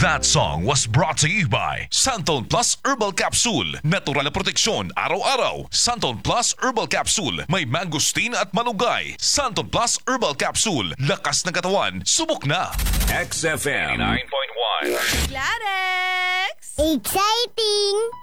That song was brought to you by Santon Plus Herbal Capsule. Natural na proteksyon araw-araw. Santon Plus Herbal Capsule. May mangosteen at malunggay. Santon Plus Herbal Capsule. Lakas ng katawan. Subok na. XFM 9.1. Clarex! Exciting!